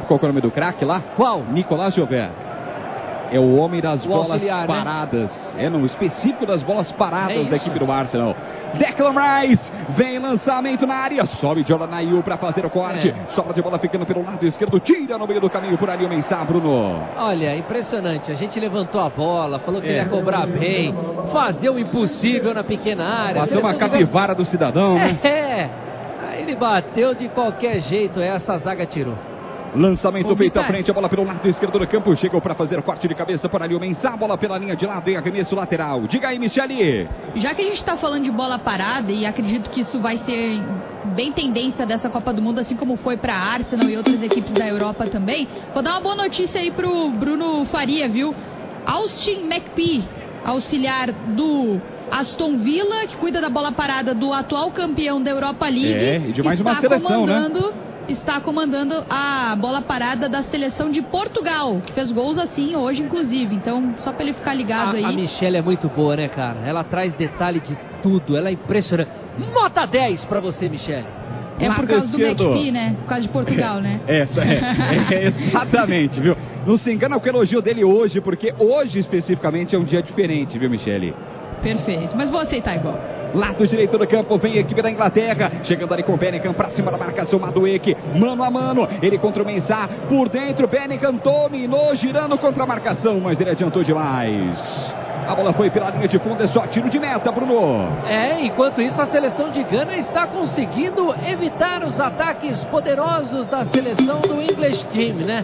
qual é o nome do craque lá? Qual? Nicolás Jover. É o homem das bolas auxiliar, paradas. Né? No específico das bolas paradas da equipe do Arsenal. Declan Rice, vem lançamento na área, sobe Jordan Ayew para fazer o corte, sobra de bola ficando pelo lado esquerdo, tira no meio do caminho por ali o Mensah, Bruno. Olha, impressionante, a gente levantou a bola, falou que ele ia cobrar bem, fazer o impossível na pequena área. Passou uma capivara do cidadão, né? Aí ele bateu de qualquer jeito, essa zaga tirou. Lançamento feito à frente, a bola pelo lado esquerdo do campo, chegou para fazer o corte de cabeça por ali o Mensah, bola pela linha de lado em arremesso lateral. Diga aí, Michele. Já que a gente está falando de bola parada, e acredito que isso vai ser bem tendência dessa Copa do Mundo, assim como foi para a Arsenal e outras equipes da Europa também, vou dar uma boa notícia aí pro Bruno Faria, viu? Austin McPhee, auxiliar do Aston Villa, que cuida da bola parada do atual campeão da Europa League, e de mais uma seleção, está comandando a bola parada da seleção de Portugal, que fez gols assim hoje, inclusive. Então, só para ele ficar ligado aí. A Michele é muito boa, né, cara? Ela traz detalhe de tudo, ela é impressionante. Nota 10 para você, Michele. É por causa do McPhee, né? Por causa de Portugal, né? Exatamente, viu? Não se engana com o elogio dele hoje, porque hoje especificamente é um dia diferente, viu, Michele? Perfeito, mas vou aceitar igual. Lado direito do campo, vem a equipe da Inglaterra, chegando ali com o Bellingham pra cima da marcação, Madueke, mano a mano, ele contra o Mensah, por dentro, Bellingham dominou, girando contra a marcação, mas ele adiantou demais. A bola foi pela linha de fundo, é só tiro de meta, Bruno. Enquanto isso a seleção de Gana está conseguindo evitar os ataques poderosos da seleção do English Team, né?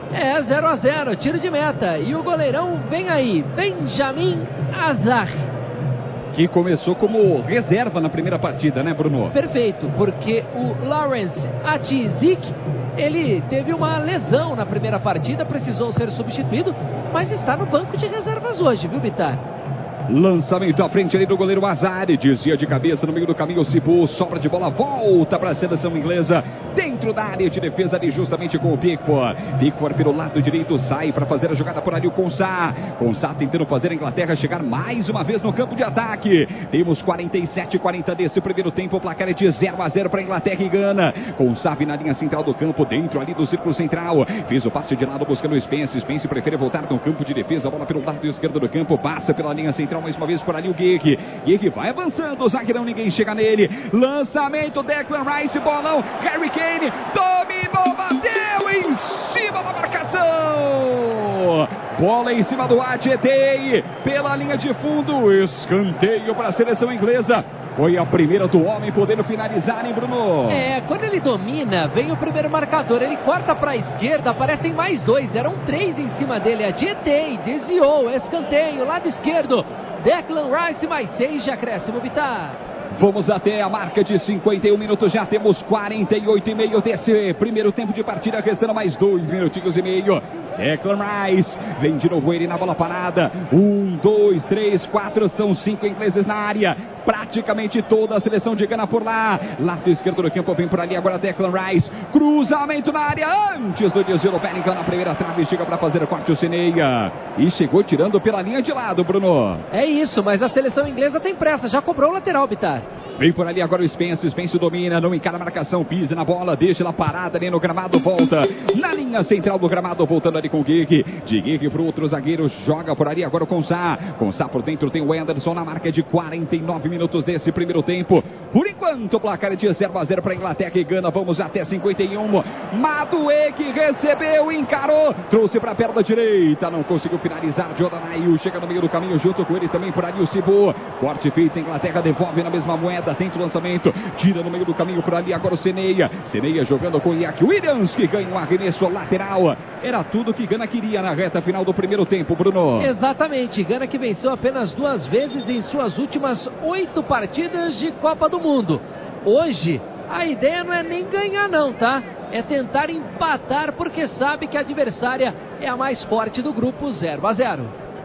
0-0, tiro de meta, e o goleirão vem aí, Benjamin Azar. Que começou como reserva na primeira partida, né, Bruno? Perfeito, porque o Lawrence Atizik, ele teve uma lesão na primeira partida, precisou ser substituído, mas está no banco de reservas hoje, viu, Bitar? Lançamento à frente ali do goleiro Azar, desvia de cabeça no meio do caminho, Cibu, sobra de bola, volta para a seleção inglesa, dentro da área de defesa ali justamente com o Pickford. Pickford pelo lado direito sai para fazer a jogada por ali o Konsa. Konsa tentando fazer a Inglaterra chegar mais uma vez no campo de ataque. Temos 47-40 desse primeiro tempo, o placar é de 0-0 para Inglaterra e Gana. Konsa na linha central do campo, dentro ali do círculo central, fez o passe de lado buscando o Spence. Spence prefere voltar no campo de defesa, a bola pelo lado esquerdo do campo, passa pela linha central mais uma vez por ali o Gueque. Gueque vai avançando, o zagueirão, ninguém chega nele. Lançamento, Declan Rice, bolão, Harry Kane, dominou, bateu em cima da marcação. Bola em cima do Adjetei, pela linha de fundo, escanteio para a seleção inglesa. Foi a primeira do homem podendo finalizar, hein, Bruno? Quando ele domina, vem o primeiro marcador, ele corta para a esquerda, aparecem mais dois, eram três em cima dele. Adjetei, desviou, escanteio, lado esquerdo. Declan Rice mais 6 de acréscimo, Bitar. Vamos até a marca de 51 minutos, já temos 48,5 desse primeiro tempo de partida, restando mais 2 minutinhos e meio. Declan Rice, vem de novo ele na bola parada, 1, 2, 3, 4, são 5 ingleses na área, praticamente toda a seleção de Gana por lá. Lado esquerdo do campo, vem por ali agora Declan Rice, cruzamento na área, antes do desvio do Bellingham na primeira trave, chega para fazer o corte o Seneia, e chegou tirando pela linha de lado, Bruno. É isso, mas a seleção inglesa tem pressa, já cobrou o lateral, Bitar. Vem por ali agora o Spence, Spence domina, não encara a marcação, pisa na bola, deixa ela parada ali no gramado, volta na linha central do gramado, voltando ali com o Gueque, de Gueque para o outro zagueiro, joga por ali agora com o Konsa por dentro tem o Anderson na marca de 49 minutos desse primeiro tempo. Por enquanto o placar é de 0-0 para Inglaterra e Gana, vamos até 51. Madueke recebeu, encarou, trouxe para a perna direita, não conseguiu finalizar, Jordan Ayew chega no meio do caminho, junto com ele também por ali o Cibu, corte feito, Inglaterra devolve na mesma moeda, tenta o lançamento, tira no meio do caminho por ali agora o Seneia jogando com o Iñaki Williams, que ganha um arremesso lateral. Era tudo que Gana queria na reta final do primeiro tempo, Bruno. Exatamente, Gana que venceu apenas 2 vezes em suas últimas 8 partidas de Copa do Mundo. Hoje, a ideia não é nem ganhar não, tá? É tentar empatar, porque sabe que a adversária é a mais forte do grupo. 0-0.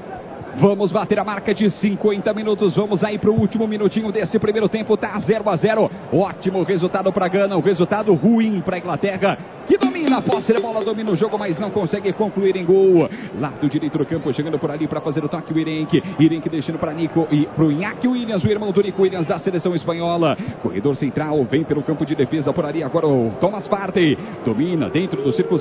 Vamos bater a marca de 50 minutos. Vamos aí para o último minutinho desse primeiro tempo. Tá 0-0. Ótimo resultado para Gana. Um resultado ruim para a Inglaterra, que domina a posse de bola, domina o jogo, mas não consegue concluir em gol. Lado direito do campo, chegando por ali para fazer o toque o Irenque. Irenque deixando para Nico e para o Iñaki Williams, o irmão do Nico Williams da seleção espanhola. Corredor central, vem pelo campo de defesa por ali. Agora o Thomas Partey domina dentro do círculo